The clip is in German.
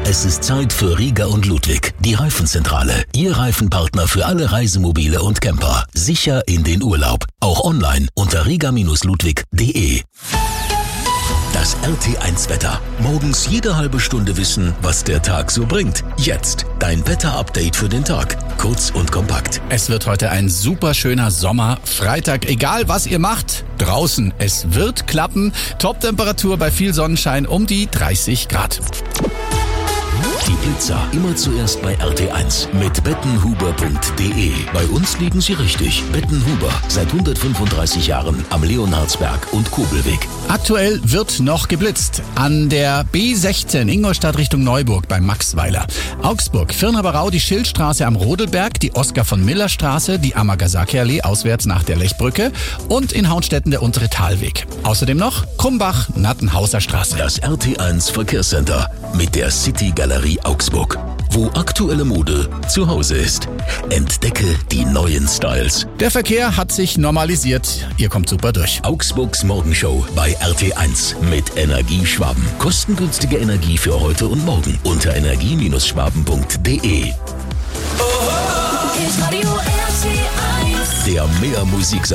Es ist Zeit für Rieger und Ludwig, die Reifenzentrale. Ihr Reifenpartner für alle Reisemobile und Camper. Sicher in den Urlaub. Auch online unter rieger-ludwig.de. Das RT1-Wetter. Morgens jede halbe Stunde wissen, was der Tag so bringt. Jetzt dein Wetter-Update für den Tag. Kurz und kompakt. Es wird heute ein super schöner Sommer. Freitag, egal was ihr macht, draußen. Es wird klappen. Top-Temperatur bei viel Sonnenschein um die 30 Grad. Die Blitzer immer zuerst bei RT1 mit bettenhuber.de. Bei uns liegen sie richtig. Bettenhuber, seit 135 Jahren am Leonhardsberg und Kobelweg. Aktuell wird noch geblitzt. An der B16 Ingolstadt Richtung Neuburg bei Maxweiler. Augsburg, Firnaberau, die Schildstraße am Rodelberg, die Oskar-von-Miller-Straße, die Amagasaki-Allee auswärts nach der Lechbrücke und in Hauenstetten der untere Talweg. Außerdem noch Krumbach, Nattenhauser Straße. Das RT1 Verkehrscenter mit der City Galerie Augsburg, wo aktuelle Mode zu Hause ist. Entdecke die neuen Styles. Der Verkehr hat sich normalisiert. Ihr kommt super durch. Augsburgs Morgenshow bei RT1 mit Energieschwaben. Kostengünstige Energie für heute und morgen unter energie-schwaben.de. Der Mehr Musik